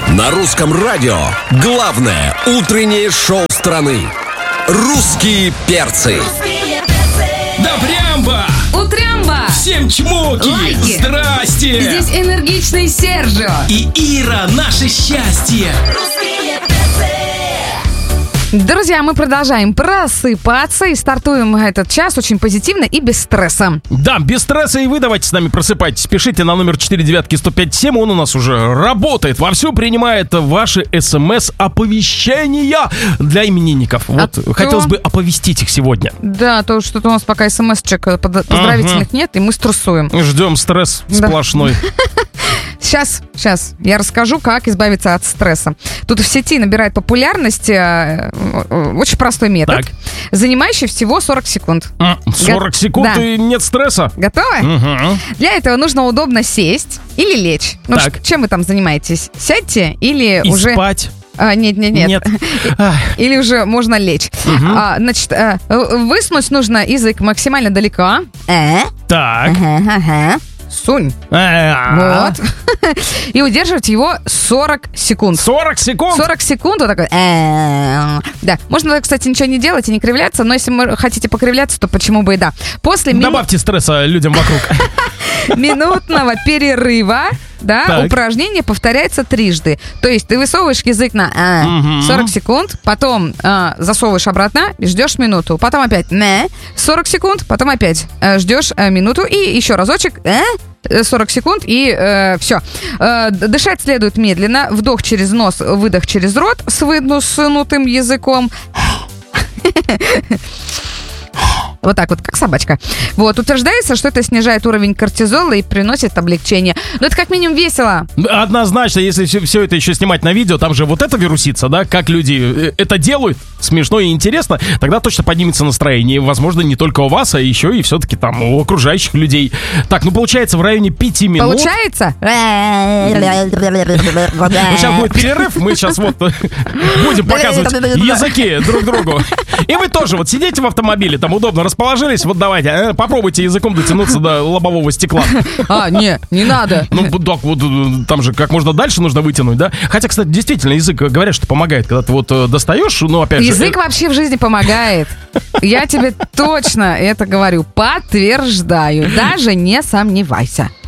На русском радио главное утреннее шоу страны. «Русские перцы». Да прямба! Утрямба! Всем чмоки! Лайки! Здрасте! Здесь энергичный Сержио. И Ира, наше счастье! Друзья, мы продолжаем просыпаться и стартуем этот час очень позитивно и без стресса. Да, без стресса и вы давайте с нами просыпайтесь. Пишите на номер 495-1057, он у нас уже работает. Вовсю принимает ваши смс-оповещения для именинников. Вот, хотелось бы оповестить их сегодня. Да, то что-то у нас пока смс-чек поздравительных нет, и мы стрессуем. Ждем стресс сплошной. Сейчас я расскажу, как избавиться от стресса. Тут в сети набирает популярность очень простой метод, Так. занимающий всего 40 секунд. 40 секунд Да. и нет стресса? Готовы? Угу. Для этого нужно удобно сесть или лечь. Ну, Так. чем вы там занимаетесь? Сядьте или И уже... спать? Нет. Нет. Или уже можно лечь. Значит, высунуть нужно язык максимально далеко. Так. Сунь. Вот. И удерживать его 40 секунд. 40 секунд? 40 секунд, вот такой. Да. Можно, кстати, ничего не делать и не кривляться, но если вы хотите покривляться, то почему бы и да. После Добавьте стресса людям вокруг. минутного перерыва, да, Так. упражнение повторяется трижды. То есть ты высовываешь язык на 40 секунд, потом засовываешь обратно, ждешь минуту, потом опять 40 секунд, потом опять ждешь минуту и еще разочек 40 секунд и все. Дышать следует медленно. Вдох через нос, выдох через рот с высунутым языком. Вот так вот, как собачка. Вот, утверждается, что это снижает уровень кортизола и приносит облегчение. Но это как минимум весело. Однозначно, если все это еще снимать на видео, там же вот это вирусится, да, как люди это делают, смешно и интересно, тогда точно поднимется настроение. Возможно, не только у вас, а еще и все-таки там у окружающих людей. Так, ну получается в районе 5 минут. Получается? Сейчас будет перерыв, мы сейчас вот будем показывать языки друг другу. И вы тоже вот сидите в автомобиле, там удобно расположились, вот давайте, попробуйте языком дотянуться до лобового стекла. Не надо. Ну, так вот, там же как можно дальше нужно вытянуть, да? Хотя, кстати, действительно, язык, говорят, что помогает, когда ты вот достаешь, ну, опять же... Язык вообще в жизни помогает. Я тебе точно это говорю, подтверждаю, даже не сомневайся.